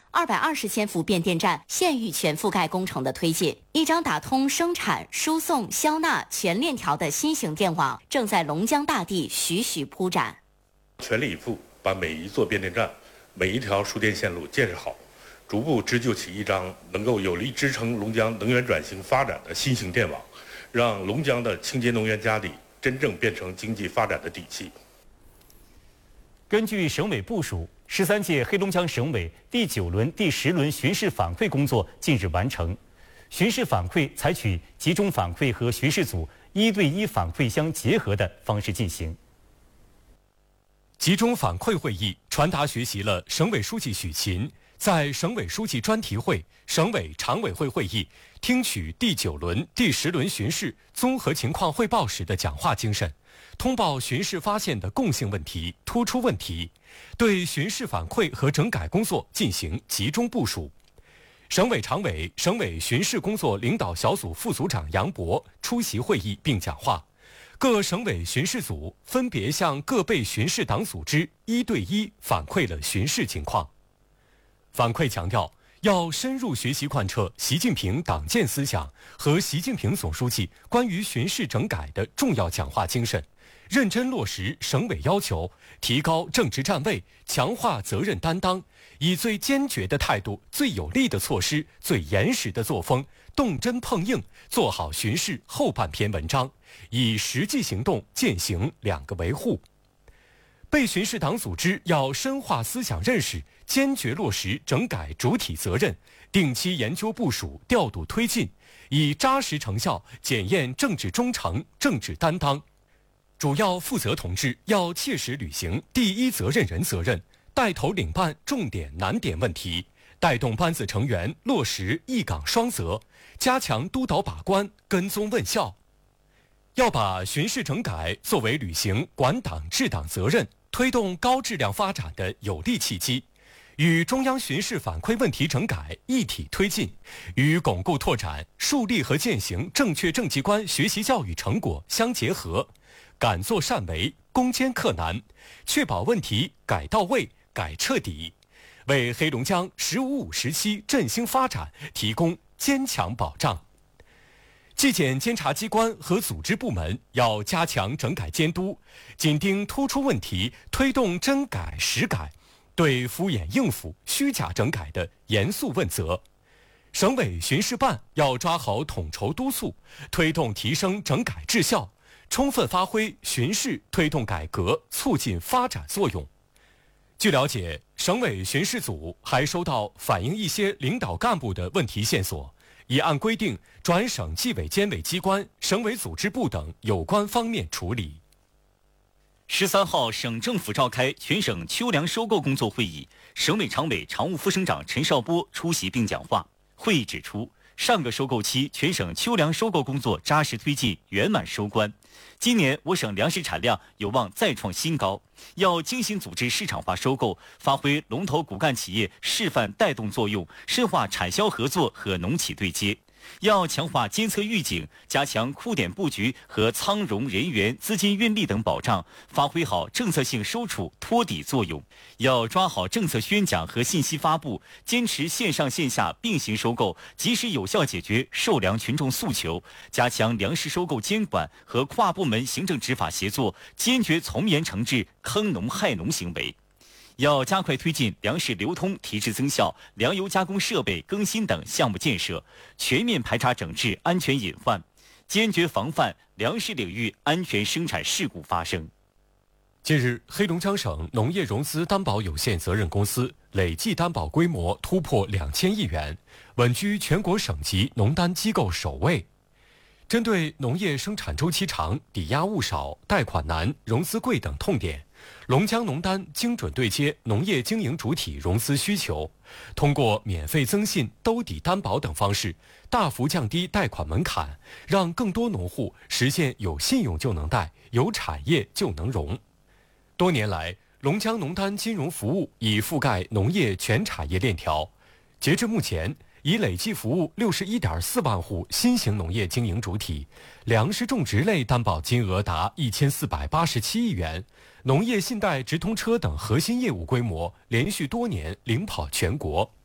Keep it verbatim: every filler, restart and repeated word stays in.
二百二十千伏变电站县域全覆盖工程的推进，一张打通生产、输送、销纳全链条的新型电网正在龙江大地徐徐铺展。 全力以赴把每一座变电站、每一条输电线路建设好，逐步织就起一张能够有力支撑龙江能源转型发展的新型电网，让龙江的清洁能源家底真正变成经济发展的底气。 根据省委部署，十三届黑龙江省委第九轮、第十轮巡视反馈工作近日完成。巡视反馈采取集中反馈和巡视组一对一反馈相结合的方式进行。 集中反馈会议传达学习了省委书记许勤在省委书记专题会、省委常委会会议听取第九轮、第十轮巡视综合情况汇报时的讲话精神，通报巡视发现的共性问题、突出问题，对巡视反馈和整改工作进行集中部署。省委常委、省委巡视工作领导小组副组长杨博出席会议并讲话。各省委巡视组分别向各被巡视党组织一对一反馈了巡视情况。反馈强调，要深入学习贯彻习近平党建思想和习近平总书记关于巡视整改的重要讲话精神，认真落实省委要求，提高政治站位，强化责任担当，以最坚决的态度、最有力的措施、最严实的作风，动真碰硬，做好巡视后半篇文章，以实际行动践行两个维护。被巡视党组织要深化思想认识，坚决落实整改主体责任，定期研究部署、调度推进，以扎实成效检验政治忠诚、政治担当。主要负责同志要切实履行第一责任人责任，带头领办重点难点问题，带动班子成员落实一岗双责，加强督导把关、跟踪问效。要把巡视整改作为履行管党治党责任、推动高质量发展的有力契机，与中央巡视反馈问题整改一体推进，与巩固拓展、树立和践行正确政绩观学习教育成果相结合，敢作善为，攻坚克难，确保问题改到位、改彻底，为黑龙江“十五五”时期振兴发展提供坚强保障。纪检监察机关和组织部门要加强整改监督，紧盯突出问题，推动真改实改，对敷衍应付、虚假整改的严肃问责。省委巡视办要抓好统筹督促，推动提升整改质效，充分发挥巡视推动改革、促进发展作用。据了解，省委巡视组还收到反映一些领导干部的问题线索，已按规定转省纪委监委机关、省委组织部等有关方面处理。 十三号，省政府召开全省秋粮收购工作会议，省委常委、常务副省长陈少波出席并讲话。会议指出，上个收购期全省秋粮收购工作扎实推进，圆满收官。今年我省粮食产量有望再创新高，要精心组织市场化收购，发挥龙头骨干企业示范带动作用，深化产销合作和农企对接。要强化监测预警，加强库点布局和仓容人员、资金运力等保障，发挥好政策性收储托底作用。要抓好政策宣讲和信息发布，坚持线上线下并行收购，及时有效解决受粮群众诉求，加强粮食收购监管和跨部门行政执法协作，坚决从严惩治坑农害农行为。要加快推进粮食流通提质增效、粮油加工设备更新等项目建设，全面排查整治安全隐患，坚决防范粮食领域安全生产事故发生。 近日，黑龙江省农业融资担保有限责任公司累计担保规模突破两千亿元，稳居全国省级农单机构首位。针对农业生产周期长、抵押物少、贷款难、融资贵等痛点，龙江农单精准对接农业经营主体融资需求，通过免费增信、兜底担保等方式，大幅降低贷款门槛，让更多农户实现有信用就能贷、有产业就能融。多年来，龙江农单金融服务已覆盖农业全产业链条，截至目前，已累计服务六十一点四万户新型农业经营主体，粮食种植类担保金额达一千四百八十七亿元，农业信贷直通车等核心业务规模连续多年领跑全国。